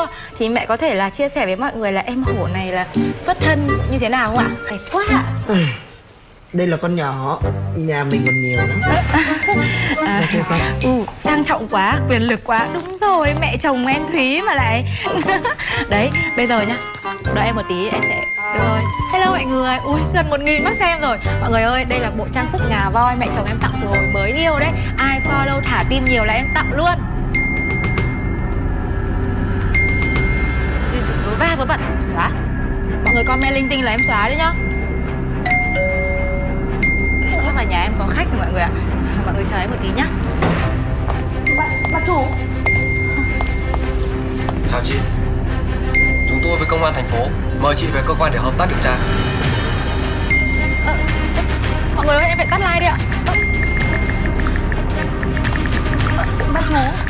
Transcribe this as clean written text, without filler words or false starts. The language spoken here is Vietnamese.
mua thì mẹ có thể là chia sẻ với mọi người là em hổ này là xuất thân như thế nào không ạ? Đẹp quá ạ. Đây là con nhỏ, nhà mình còn nhiều lắm. Ra kia con. Sang trọng quá, quyền lực quá. Đúng rồi, mẹ chồng em Thúy mà lại. Đấy, bây giờ nhá, đợi em một tí em sẽ... Được rồi. Hello mọi người. Ui, gần 1000 mắt xem rồi. Mọi người ơi, đây là bộ trang sức ngà voi mẹ chồng em tặng từ hồi mới yêu đấy. Ai follow thả tim nhiều là em tặng luôn. Gì vớ va vớ vẩn, xóa. Mọi người comment linh tinh là em xóa đấy nhá. Chắc là nhà em có khách rồi mọi người ạ. Mọi người chờ em một tí nhá. Bà chủ. Chào chị. Chúng tôi với công an thành phố mời chị về cơ quan để hợp tác điều tra. Mọi người ơi, em phải tắt like đi ạ. Bà chủ.